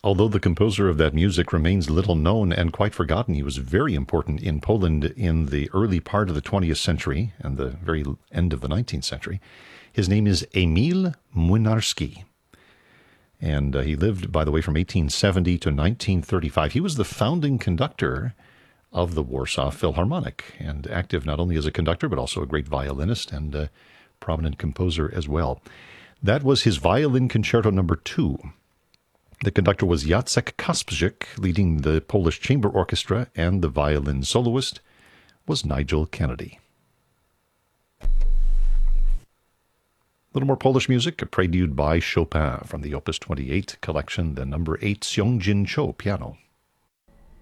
Although the composer of that music remains little known and quite forgotten, he was very important in Poland in the early part of the 20th century and the very end of the 19th century. His name is Emil Młynarski. And he lived, by the way, from 1870 to 1935. He was the founding conductor of the Warsaw Philharmonic, and active not only as a conductor, but also a great violinist and a prominent composer as well. That was his Violin Concerto No. 2. The conductor was Jacek Kasprzyk, leading the Polish Chamber Orchestra, and the violin soloist was Nigel Kennedy. A little more Polish music, a prelude by Chopin from the Opus 28 collection, the No. 8 Seongjin Cho piano.